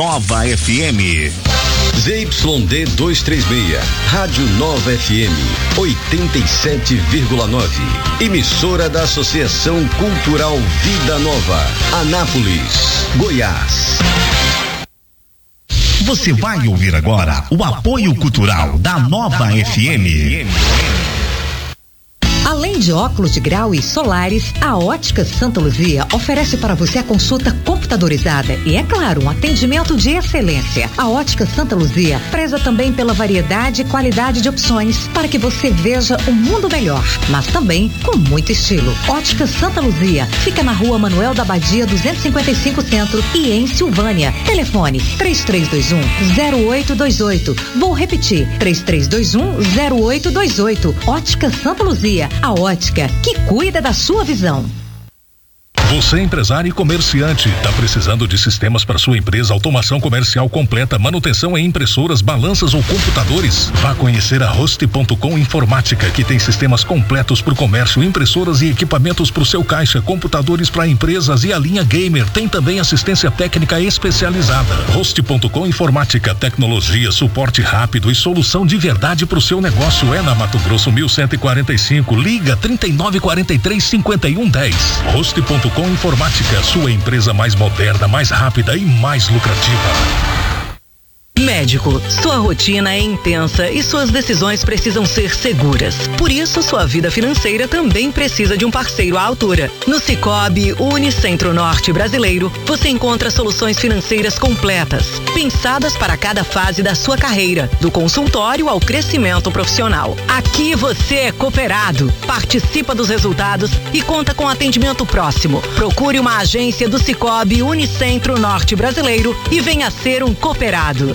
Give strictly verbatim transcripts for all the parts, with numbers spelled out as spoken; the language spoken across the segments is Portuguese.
Nova F M. Z Y D duzentos e trinta e seis, Rádio Nova F M, oitenta e sete vírgula nove. Emissora da Associação Cultural Vida Nova, Anápolis, Goiás. Você vai ouvir agora o apoio cultural da Nova F M. Além de óculos de grau e solares, a Ótica Santa Luzia oferece para você a consulta computadorizada e, é claro, um atendimento de excelência. A Ótica Santa Luzia preza também pela variedade e qualidade de opções para que você veja um mundo melhor, mas também com muito estilo. Ótica Santa Luzia fica na Rua Manuel da Badia duzentos e cinquenta e cinco Centro e em Silvânia. Telefone três três dois um zero oito dois oito. Vou repetir, três três dois um zero oito dois oito. Ótica Santa Luzia, a ótica que cuida da sua visão. Você, empresário e comerciante, está precisando de sistemas para sua empresa, automação comercial completa, manutenção em impressoras, balanças ou computadores? Vá conhecer a Host ponto com Informática, que tem sistemas completos para o comércio, impressoras e equipamentos para o seu caixa, computadores para empresas e a linha gamer. Tem também assistência técnica especializada. Host ponto com Informática, tecnologia, suporte rápido e solução de verdade para o seu negócio. É na Mato Grosso mil cento e quarenta e cinco. Liga trinta e nove quarenta e três cinquenta e um dez. Host ponto com Informática, sua empresa mais moderna, mais rápida e mais lucrativa. Médico, sua rotina é intensa e suas decisões precisam ser seguras. Por isso, sua vida financeira também precisa de um parceiro à altura. No Sicoob Unicentro Norte Brasileiro, você encontra soluções financeiras completas, pensadas para cada fase da sua carreira, do consultório ao crescimento profissional. Aqui você é cooperado, participa dos resultados e conta com atendimento próximo. Procure uma agência do Sicoob Unicentro Norte Brasileiro e venha ser um cooperado.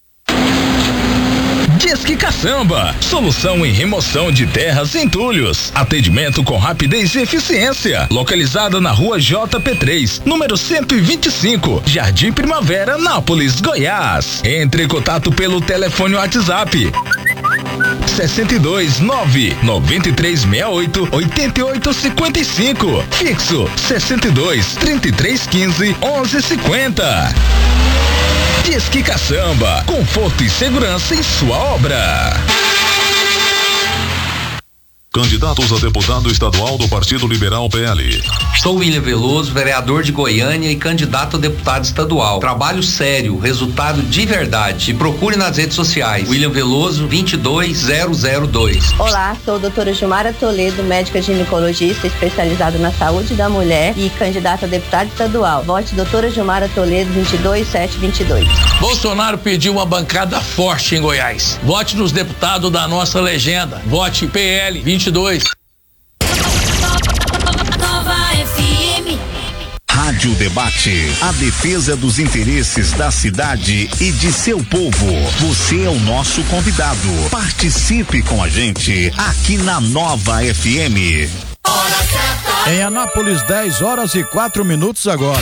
Disque Caçamba, solução em remoção de terras e entulhos. Atendimento com rapidez e eficiência. Localizada na Rua J P três, número cento e vinte e cinco, Jardim Primavera, Anápolis, Goiás. Entre em contato pelo telefone WhatsApp sessenta e dois, nove, noventa e três sessenta e oito, oitenta e oito cinquenta e cinco. Fixo sessenta e dois, trinta e três quinze, onze cinquenta. Disque Caçamba, conforto e segurança em sua obra. Candidatos a deputado estadual do Partido Liberal P L. Sou William Veloso, vereador de Goiânia e candidato a deputado estadual. Trabalho sério, resultado de verdade. E procure nas redes sociais. William Veloso vinte e dois zero zero dois. Olá, sou a doutora Gilmara Toledo, médica ginecologista especializada na saúde da mulher e candidata a deputada estadual. Vote doutora Gilmara Toledo vinte e dois sete vinte e dois. Bolsonaro pediu uma bancada forte em Goiás. Vote nos deputados da nossa legenda. Vote P L vinte e dois. Nova F M. Rádio Debate, a defesa dos interesses da cidade e de seu povo. Você é o nosso convidado. Participe com a gente aqui na Nova F M. Em Anápolis, dez horas e quatro minutos agora.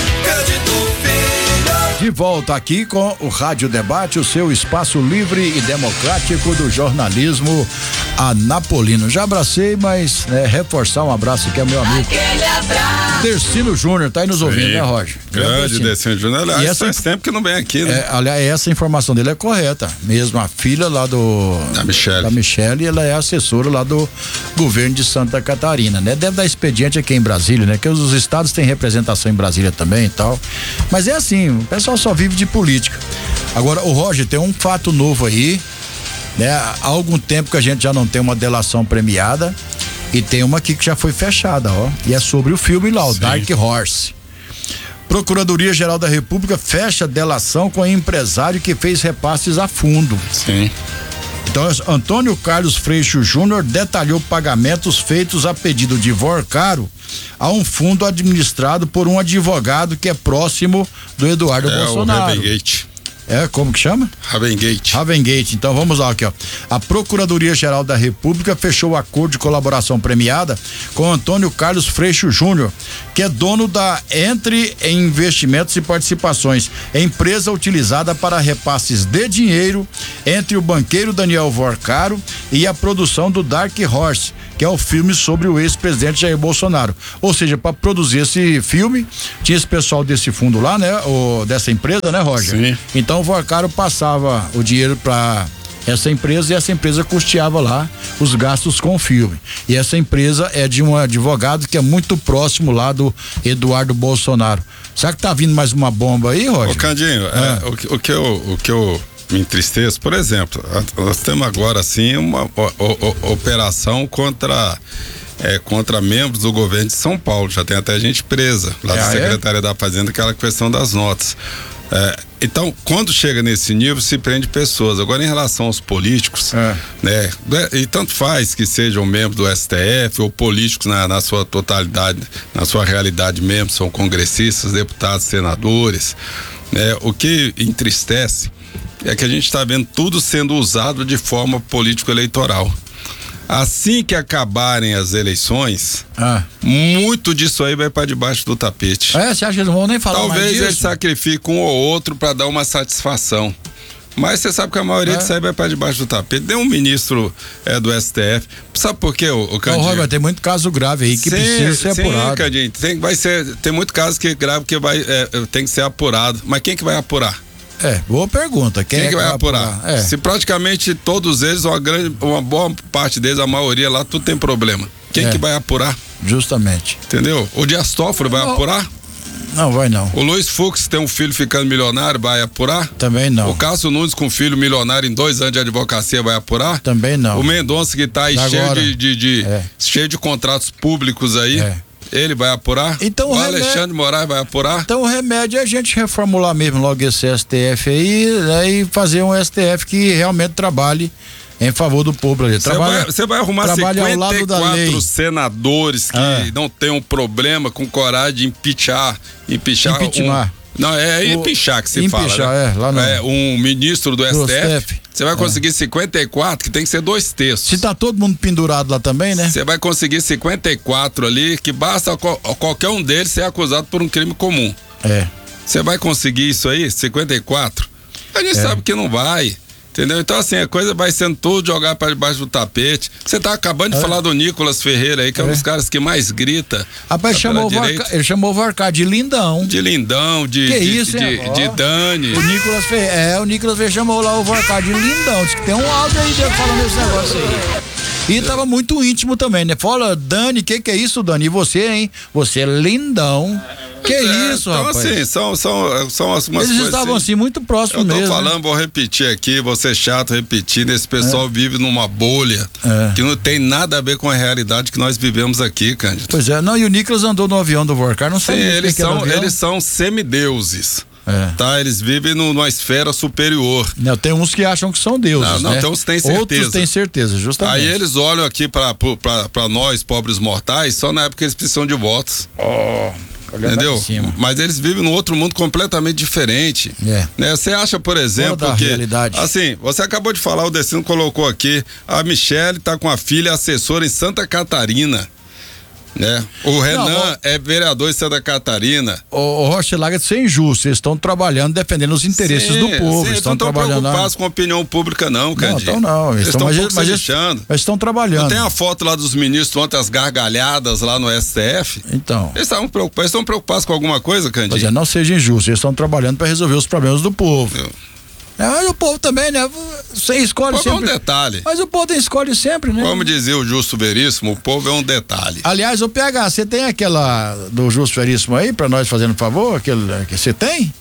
De volta aqui com o Rádio Debate, o seu espaço livre e democrático do jornalismo anapolino. Já abracei, mas né, reforçar um abraço aqui ao meu amigo Dercino Júnior, tá aí nos ouvindo, Sim. né, Roger? Grande Dercino Júnior, aliás, essa, faz tempo que não vem aqui, né? É, aliás, essa informação dele é correta, mesmo a filha lá do da Michele, da Michele, ela é assessora lá do governo de Santa Catarina, né? Deve dar expediente aqui em Brasília, né? Que os estados têm representação em Brasília também e tal, mas é assim, o pessoal só vive de política. Agora, o Roger, tem um fato novo aí, né? Há algum tempo que a gente já não tem uma delação premiada e tem uma aqui que já foi fechada, ó, e é sobre o filme lá, o Sim. Dark Horse. Procuradoria-Geral da República fecha delação com o empresário que fez repasses a fundo. Sim. Então, Antônio Carlos Freixo Júnior detalhou pagamentos feitos a pedido de Vorcaro a um fundo administrado por um advogado que é próximo do Eduardo é Bolsonaro. O Rebengate. É, como que chama? Ravengate. Ravengate. Então vamos lá aqui, ó. A Procuradoria-Geral da República fechou o acordo de colaboração premiada com Antônio Carlos Freixo Júnior, que é dono da Entre Investimentos e Participações, empresa utilizada para repasses de dinheiro entre o banqueiro Daniel Vorcaro e a produção do Dark Horse, que é o filme sobre o ex-presidente Jair Bolsonaro. Ou seja, para produzir esse filme, tinha esse pessoal desse fundo lá, né? O, dessa empresa, né, Roger? Sim. Então o Vorcaro passava o dinheiro para essa empresa e essa empresa custeava lá os gastos com o filme. E essa empresa é de um advogado que é muito próximo lá do Eduardo Bolsonaro. Será que tá vindo mais uma bomba aí, Roger? Ô, Candinho, ah. é, o, o, que eu, o que eu me entristeço, por exemplo, nós temos agora assim uma o, o, operação contra é, contra membros do governo de São Paulo. Já tem até gente presa lá é, da Secretaria é? da Fazenda, aquela questão das notas. É, então, quando chega nesse nível, se prende pessoas. Agora, em relação aos políticos, é. né? E tanto faz que sejam membros do S T F ou políticos na, na sua totalidade, na sua realidade mesmo, são congressistas, deputados, senadores, né? O que entristece é que a gente está vendo tudo sendo usado de forma político-eleitoral. Assim que acabarem as eleições, ah. muito disso aí vai para debaixo do tapete. É, você acha que eles não vão nem falar Talvez mais disso? eles sacrifiquem um ou outro para dar uma satisfação. Mas você sabe que a maioria é. disso aí vai para debaixo do tapete. Tem um ministro é, do S T F. Sabe por quê, o, o Candinho? Não, Robert, tem muito caso grave aí que sim, precisa ser sim, apurado. Candinho, tem, vai ser, tem muito caso que é grave que vai, é, tem que ser apurado. Mas quem que vai apurar? É, boa pergunta. Quem, Quem é que vai apurar? apurar? É. Se praticamente todos eles, uma grande, uma boa parte deles, a maioria lá, tudo tem problema. Quem é. que vai apurar? Justamente. Entendeu? O Dias Toffoli vai não. apurar? Não, vai não. O Luiz Fux tem um filho ficando milionário, vai apurar? Também não. O Cássio Nunes com filho milionário em dois anos de advocacia vai apurar? Também não. O Mendonça que tá aí Agora, cheio de, de, de é. cheio de contratos públicos aí. É. Ele vai apurar? Então, o o Alexandre remédio... Moraes vai apurar? Então o remédio é a gente reformular mesmo logo esse S T F aí, né, e fazer um S T F que realmente trabalhe em favor do povo ali. Você vai, vai arrumar cinquenta e quatro senadores que ah. não tenham problema com coragem de impeachar, impeachar Impeachment. um... Não, é empichar que se fala, né? é, lá no, é, um ministro do, do S T F, S T F. Você vai conseguir é. cinquenta e quatro, que tem que ser dois terços. Se tá todo mundo pendurado lá também, né? Você vai conseguir cinquenta e quatro ali, que basta qualquer um deles ser acusado por um crime comum. É. Você vai conseguir isso aí, cinquenta e quatro? A gente é. sabe que não vai. Entendeu? Então, assim, a coisa vai sendo tudo jogar para debaixo do tapete. Você tá acabando de é. falar do Nicolas Ferreira aí, que é, é um dos caras que mais grita. Rapaz, chamou Varca, ele chamou o Varcar de lindão. De lindão, de, que de, isso, de, de, de Dani. O Nicolas Ferreira, é, o Nicolas Ferreira chamou lá o Varcar de lindão. Diz que tem um áudio aí dele falando esse negócio aí. E tava muito íntimo também, né? Fala, Dani, que que é isso, Dani? E você, hein? Você é lindão. Que é, isso, então, rapaz? Então, assim, são, são, são umas Eles coisas. Eles estavam assim, assim, muito próximos mesmo. Eu tô falando, né? Vou repetir aqui, vou ser chato repetindo. Esse pessoal é. vive numa bolha é. que não tem nada a ver com a realidade que nós vivemos aqui, Cândido. Pois é, não, e o Nicolas andou no avião do Vorcar, não Sim, sabia eles que são, eles são semideuses. É. Tá, eles vivem no, numa esfera superior. Não, tem uns que acham que são deuses. Não, não, né? tem uns que têm certeza. Outros têm certeza, justamente. Aí eles olham aqui pra, pra, pra nós, pobres mortais, só na época que eles precisam de votos. Oh. Entendeu? Mas eles vivem num outro mundo completamente diferente. É. Né? Você acha, por exemplo, que realidade. Assim, você acabou de falar, o Destino colocou aqui, a Michele tá com a filha assessora em Santa Catarina. Né? O Renan não, é vereador em Santa Catarina. O, o Rocha Laga de ser injusto, eles estão trabalhando defendendo os interesses sim, do povo. Sim, estão trabalhando. Não estão preocupados com a opinião pública, não, Candinho. Não, estão não. Eles estão um pouco mas, se lixando. Mas estão trabalhando. Não tem a foto lá dos ministros ontem, as gargalhadas lá no S T F? Então. Eles estão preocupados, estão preocupados com alguma coisa, Candinho? Pois é, não seja injusto, eles estão trabalhando para resolver os problemas do povo. Eu... É, o povo também, né? Você escolhe o povo sempre. É um detalhe. Mas o povo escolhe sempre, né? Como dizia o Justo Veríssimo, o povo é um detalhe. Aliás, o P H, você tem aquela do Justo Veríssimo aí, pra nós fazendo favor? Aquele que você tem?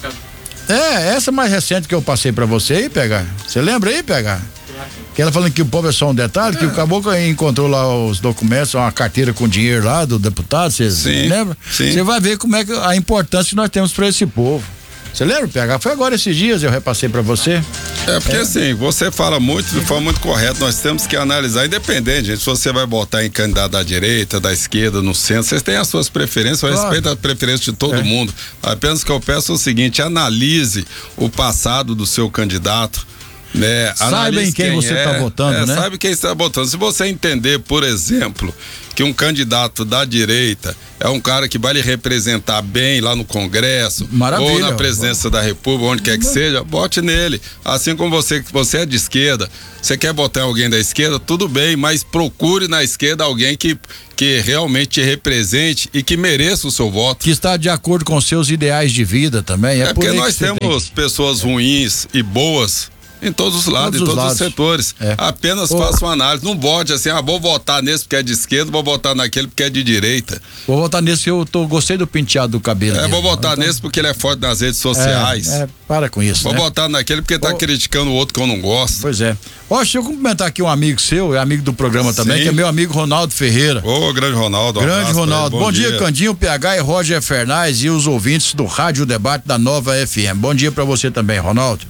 É, essa mais recente que eu passei pra você aí, P H. Você lembra aí, P H? Que ela falando que o povo é só um detalhe, é. que o caboclo encontrou lá os documentos, uma carteira com dinheiro lá do deputado, você lembra? Sim. Você vai ver como é que a importância que nós temos pra esse povo. Você lembra, P H? Foi agora esses dias, eu repassei pra você. É porque é. assim, você fala muito de forma muito correta, nós temos que analisar, independente, gente, se você vai botar em candidato da direita, da esquerda, no centro, vocês têm as suas preferências, eu claro. respeito a preferência de todo é. mundo. Apenas que eu peço o seguinte, analise o passado do seu candidato, Né? Saiba em quem, quem você está é, votando, é, né? Sabe quem está votando. Se você entender, por exemplo, que um candidato da direita é um cara que vai lhe representar bem lá no Congresso, maravilha, ou na presidência da República, onde quer que seja, vote nele. Assim como você, você é de esquerda, você quer votar em alguém da esquerda, tudo bem, mas procure na esquerda alguém que, que realmente te represente e que mereça o seu voto. Que está de acordo com seus ideais de vida também. É, é por porque nós temos que... pessoas ruins e boas em todos os lados, todos em todos os, lados. os setores. É. Apenas oh. faça uma análise. Não vote assim, ah, vou votar nesse porque é de esquerda, vou votar naquele porque é de direita. Vou votar nesse, eu tô, gostei do penteado do cabelo. É, mesmo. vou votar então... nesse porque ele é forte nas redes sociais. É, é para com isso. Vou né? votar naquele porque tá oh. criticando o outro que eu não gosto. Pois é. Ó, deixa eu cumprimentar aqui um amigo seu, é amigo do programa Sim. também, que é meu amigo Ronaldo Ferreira. Ô, oh, grande Ronaldo. Um grande Ronaldo. Bom, bom dia, dia, Candinho, P H e Roger Fernandes e os ouvintes do Rádio Debate da Nova F M. Bom dia pra você também, Ronaldo.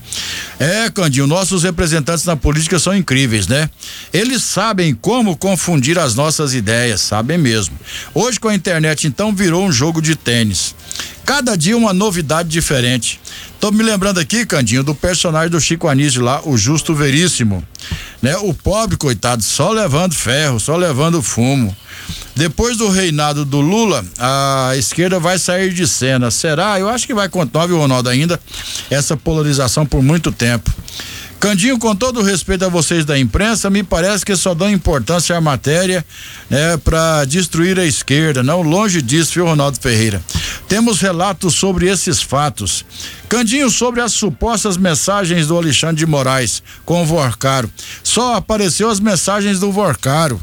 É, Candinho, nossos representantes na política são incríveis, né? Eles sabem como confundir as nossas ideias, sabem mesmo. Hoje com a internet, então, virou um jogo de tênis. Cada dia uma novidade diferente. Tô me lembrando aqui, Candinho, do personagem do Chico Anísio lá, o Justo Veríssimo, né? O pobre, coitado, só levando ferro, só levando fumo. Depois do reinado do Lula, a esquerda vai sair de cena. Será? Eu acho que vai continuar, viu, Ronaldo, ainda essa polarização por muito tempo. Candinho, com todo o respeito a vocês da imprensa, me parece que só dão importância à matéria, né, para destruir a esquerda. Não, longe disso, viu, Ronaldo Ferreira? Temos relatos sobre esses fatos. Candinho, sobre as supostas mensagens do Alexandre de Moraes com o Vorcaro. Só apareceu as mensagens do Vorcaro.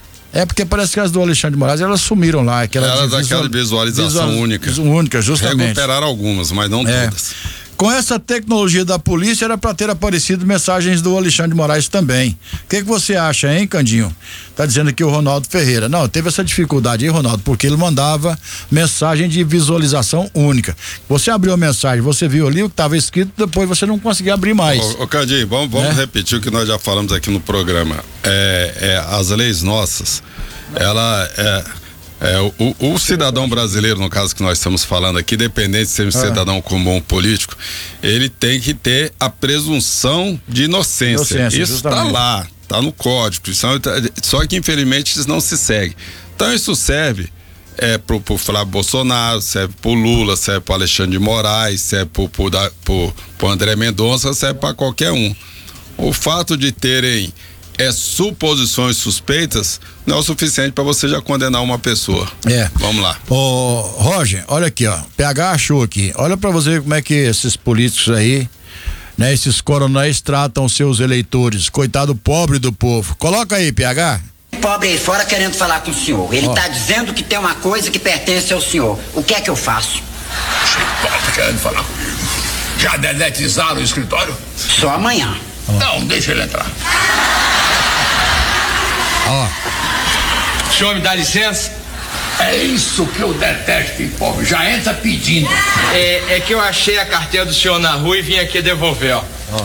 É porque parece que as do Alexandre de Moraes, elas sumiram lá. Aquela elas daquela visual, visualização visual, única. Única, justamente. Recuperaram algumas, mas não é. todas. Com essa tecnologia da polícia, era para ter aparecido mensagens do Alexandre de Moraes também. O que que você acha, hein, Candinho? Tá dizendo aqui o Ronaldo Ferreira. Não, teve essa dificuldade aí, Ronaldo, porque ele mandava mensagem de visualização única. Você abriu a mensagem, você viu ali o que estava escrito, depois você não conseguia abrir mais. Ô, ô Candinho, vamos, vamos é? repetir o que nós já falamos aqui no programa. É, é, as leis nossas, ela é... É, o, o cidadão brasileiro, no caso que nós estamos falando aqui, independente de ser um ah. cidadão comum ou político, ele tem que ter a presunção de inocência. inocência isso está lá, está no código. Só que infelizmente isso não se segue. Então isso serve é, pro, pro Flávio Bolsonaro, serve pro Lula, serve pro Alexandre de Moraes, serve pro, pro, pro, pro André Mendonça, serve para qualquer um. O fato de terem é, suposições suspeitas não é o suficiente para você já condenar uma pessoa. É. Vamos lá. Ô, Roger, olha aqui, ó. P H achou aqui. Olha para você ver como é que esses políticos aí, né, esses coronéis tratam seus eleitores. Coitado pobre do povo. Coloca aí, P H. Pobre aí fora querendo falar com o senhor. Ele está dizendo que tem uma coisa que pertence ao senhor. O que é que eu faço? Pobre querendo falar comigo. Já deletizaram o escritório? Só amanhã. Oh. Não, deixa ele entrar. Ó. O senhor me dá licença? É isso que eu detesto, hein, pobre. Já entra pedindo. É, é que eu achei a carteira do senhor na rua e vim aqui devolver, ó. Oh.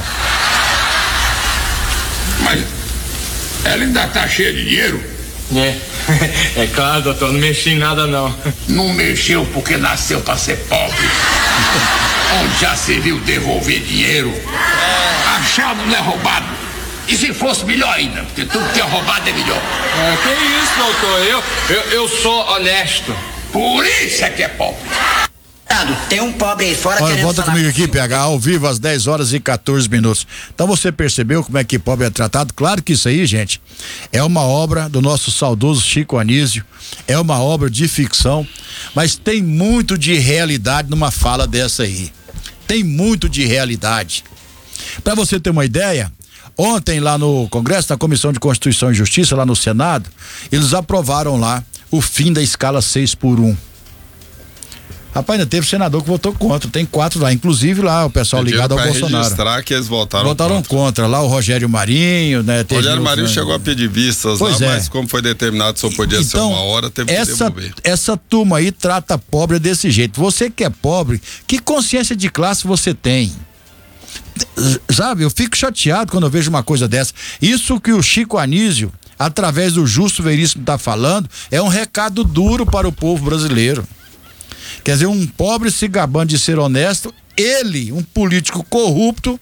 Mas ela ainda tá cheia de dinheiro? É. É claro, doutor, não mexi em nada não. Não mexeu porque nasceu pra ser pobre. Onde já se viu devolver dinheiro? É. Achado não é roubado. E se fosse melhor ainda, porque tudo que é roubado é melhor. É, que isso, doutor? Eu, eu, eu sou honesto. Por isso é que é pobre. Tem um pobre aí fora. Olha, volta comigo aqui, P H, ao vivo às dez horas e quatorze minutos. Então você percebeu como é que pobre é tratado? Claro que isso aí, gente, é uma obra do nosso saudoso Chico Anísio, é uma obra de ficção, mas tem muito de realidade numa fala dessa aí. Tem muito de realidade. Para você ter uma ideia, ontem lá no Congresso, na Comissão de Constituição e Justiça, lá no Senado, eles aprovaram lá o fim da escala seis por um. Rapaz, ainda teve senador que votou contra, tem quatro lá, inclusive lá o pessoal Pediram ligado ao Bolsonaro. Registrar que eles votaram, votaram contra. contra. Lá o Rogério Marinho, né? O Rogério Marinho chegou a pedir vistas pois lá, é. mas como foi determinado só podia então, ser uma hora, teve essa, que devolver. Essa turma aí trata pobre desse jeito. Você que é pobre, que consciência de classe você tem? Sabe, eu fico chateado quando eu vejo uma coisa dessa. Isso que o Chico Anísio, através do Justo Veríssimo, tá falando, é um recado duro para o povo brasileiro. Quer dizer, um pobre se gabando de ser honesto, ele, um político corrupto,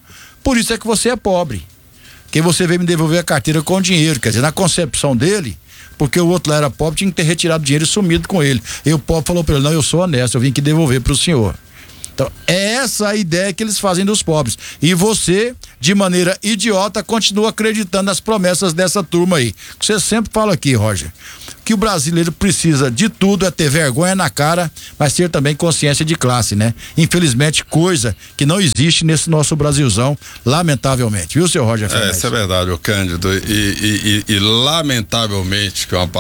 Por isso é que você é pobre. Que você veio me devolver a carteira com dinheiro. Quer dizer, na concepção dele, porque o outro lá era pobre, tinha que ter retirado dinheiro e sumido com ele. E o pobre falou para ele: não, eu sou honesto, eu vim aqui devolver para o senhor. Então, é essa a ideia que eles fazem dos pobres. E você, de maneira idiota, continua acreditando nas promessas dessa turma aí. Você sempre fala aqui, Roger, que o brasileiro precisa de tudo, é ter vergonha na cara, mas ter também consciência de classe, né? Infelizmente, coisa que não existe nesse nosso Brasilzão, lamentavelmente. Viu, seu Roger Fernandes? É, isso é verdade, ô Cândido. E, e, e, e lamentavelmente, que é uma